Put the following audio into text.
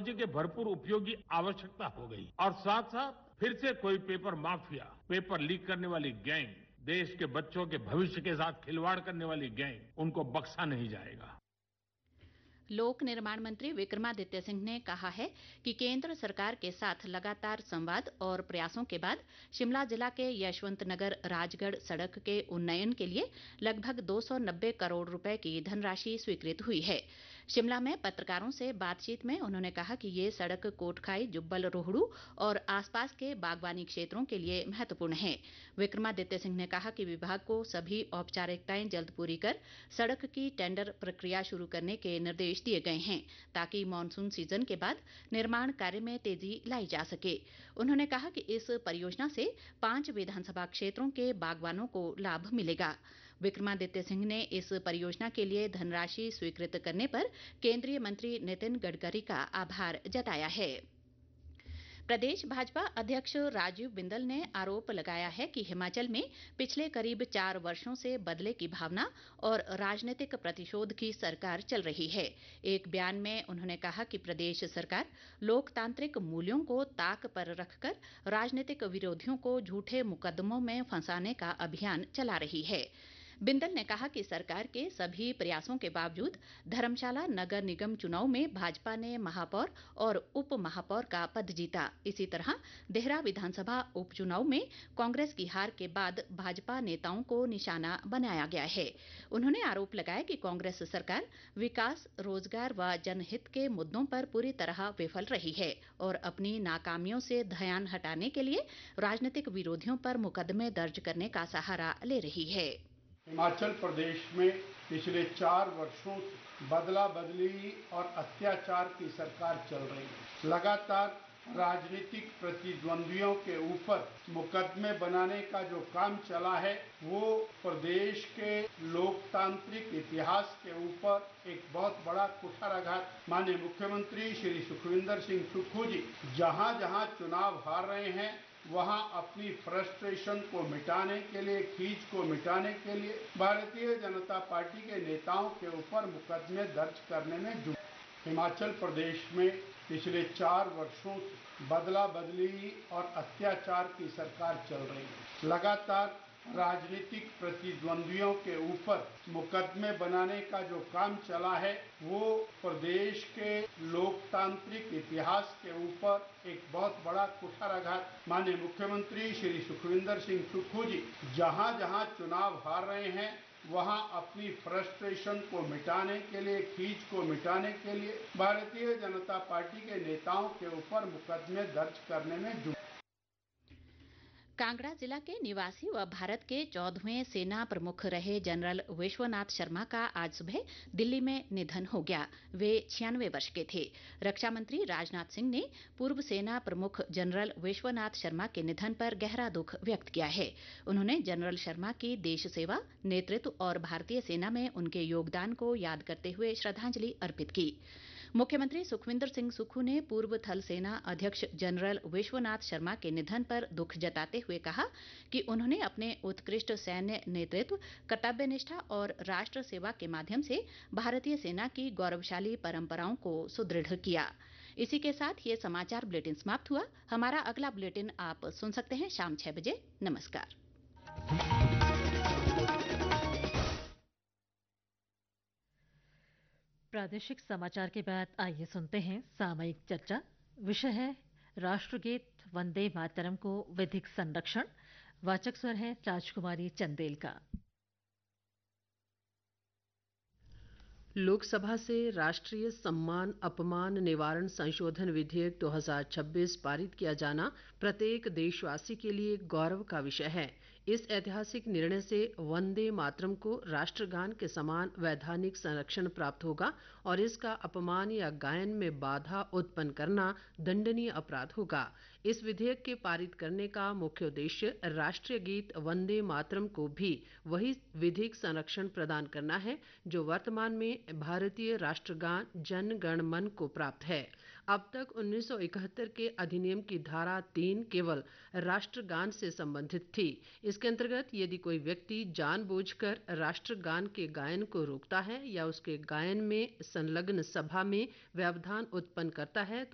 के भरपूर उपयोग की आवश्यकता हो गई और साथ साथ फिर से कोई पेपर माफिया, पेपर लीक करने वाली गैंग, देश के बच्चों के भविष्य के साथ खिलवाड़ करने वाली गैंग, उनको बख्शा नहीं जाएगा। लोक निर्माण मंत्री विक्रमादित्य सिंह ने कहा है कि केंद्र सरकार के साथ लगातार संवाद और प्रयासों के बाद शिमला जिला के यशवंत नगर राजगढ़ सड़क के उन्नयन के लिए लगभग 290 करोड़ रुपए की धनराशि स्वीकृत हुई है। शिमला में पत्रकारों से बातचीत में उन्होंने कहा कि ये सड़क कोटखाई, जुब्बल, रोहडू और आसपास के बागवानी क्षेत्रों के लिए महत्वपूर्ण है। विक्रमादित्य सिंह ने कहा कि विभाग को सभी औपचारिकताएं जल्द पूरी कर सड़क की टेंडर प्रक्रिया शुरू करने के निर्देश दिए गए हैं ताकि मॉनसून सीजन के बाद निर्माण कार्य में तेजी लाई जा सके। उन्होंने कहा कि इस परियोजना से 5 विधानसभा क्षेत्रों के बागवानों को लाभ मिलेगा। विक्रमादित्य सिंह ने इस परियोजना के लिए धनराशि स्वीकृत करने पर केंद्रीय मंत्री नितिन गडकरी का आभार जताया है। प्रदेश भाजपा अध्यक्ष राजीव बिंदल ने आरोप लगाया है कि हिमाचल में पिछले करीब 4 वर्षों से बदले की भावना और राजनीतिक प्रतिशोध की सरकार चल रही है। एक बयान में उन्होंने कहा कि प्रदेश सरकार लोकतांत्रिक मूल्यों को ताक पर रखकर राजनीतिक विरोधियों को झूठे मुकदमों में फंसाने का अभियान चला रही है। बिंदल ने कहा कि सरकार के सभी प्रयासों के बावजूद धर्मशाला नगर निगम चुनाव में भाजपा ने महापौर और उप महापौर का पद जीता। इसी तरह देहरा विधानसभा उपचुनाव में कांग्रेस की हार के बाद भाजपा नेताओं को निशाना बनाया गया है। उन्होंने आरोप लगाया कि कांग्रेस सरकार विकास, रोजगार व जनहित के मुद्दों पर पूरी तरह विफल रही है और अपनी नाकामियों से ध्यान हटाने के लिए राजनीतिक विरोधियों पर मुकदमे दर्ज करने का सहारा ले रही है। हिमाचल प्रदेश में पिछले 4 वर्षों से बदला बदली और अत्याचार की सरकार चल रही है। लगातार राजनीतिक प्रतिद्वंद्वियों के ऊपर मुकदमे बनाने का जो काम चला है वो प्रदेश के लोकतांत्रिक इतिहास के ऊपर एक बहुत बड़ा कुठाराघात। माननीय मुख्यमंत्री श्री सुखविंदर सिंह सुक्खू जी जहां जहां चुनाव हार रहे हैं वहां अपनी फ्रस्ट्रेशन को मिटाने के लिए, खींच को मिटाने के लिए भारतीय जनता पार्टी के नेताओं के ऊपर मुकदमे दर्ज करने में जुटे। हिमाचल प्रदेश में पिछले 4 वर्षों से बदला बदली और अत्याचार की सरकार चल रही है। लगातार राजनीतिक प्रतिद्वंद्वियों के ऊपर मुकदमे बनाने का जो काम चला है वो प्रदेश के लोकतांत्रिक इतिहास के ऊपर एक बहुत बड़ा कुठाराघात। माननीय मुख्यमंत्री श्री सुखविंदर सिंह सुक्खू जी जहां जहां चुनाव हार रहे हैं वहां अपनी फ्रस्ट्रेशन को मिटाने के लिए, खींच को मिटाने के लिए भारतीय जनता पार्टी के नेताओं के ऊपर मुकदमे दर्ज करने में जुटे। कांगड़ा जिला के निवासी व भारत के 14वें सेना प्रमुख रहे जनरल विश्वनाथ शर्मा का आज सुबह दिल्ली में निधन हो गया। वे 96 वर्ष के थे। रक्षा मंत्री राजनाथ सिंह ने पूर्व सेना प्रमुख जनरल विश्वनाथ शर्मा के निधन पर गहरा दुख व्यक्त किया है। उन्होंने जनरल शर्मा की देश सेवा, नेतृत्व और भारतीय सेना में उनके योगदान को याद करते हुए श्रद्धांजलि अर्पित की। मुख्यमंत्री सुखविंदर सिंह सुक्खू ने पूर्व थल सेना अध्यक्ष जनरल विश्वनाथ शर्मा के निधन पर दुख जताते हुए कहा कि उन्होंने अपने उत्कृष्ट सैन्य नेतृत्व, कर्तव्यनिष्ठा और राष्ट्र सेवा के माध्यम से भारतीय सेना की गौरवशाली परंपराओं को सुदृढ़ किया। इसी के साथ ये समाचार बुलेटिन समाप्त हुआ। हमारा अगला बुलेटिन आप सुन सकते हैं शाम 6 बजे। नमस्कार। प्रादेशिक समाचार के बाद आइए सुनते हैं सामयिक चर्चा। विषय है राष्ट्रगीत वंदे मातरम को विधिक संरक्षण। वाचक स्वर है राजकुमारी चंदेल का। लोकसभा से राष्ट्रीय सम्मान अपमान निवारण संशोधन विधेयक 2026 पारित किया जाना प्रत्येक देशवासी के लिए गौरव का विषय है। इस ऐतिहासिक निर्णय से वंदे मातरम को राष्ट्रगान के समान वैधानिक संरक्षण प्राप्त होगा और इसका अपमान या गायन में बाधा उत्पन्न करना दंडनीय अपराध होगा। इस विधेयक के पारित करने का मुख्य उद्देश्य राष्ट्रीय गीत वंदे मातरम को भी वही विधिक संरक्षण प्रदान करना है जो वर्तमान में भारतीय राष्ट्रगान जन गण मन को प्राप्त है। अब तक 1971 के अधिनियम की धारा 3 केवल राष्ट्रगान से संबंधित थी। इसके अंतर्गत यदि कोई व्यक्ति जानबूझकर राष्ट्रगान के गायन को रोकता है या उसके गायन में संलग्न सभा में व्यवधान उत्पन्न करता है तो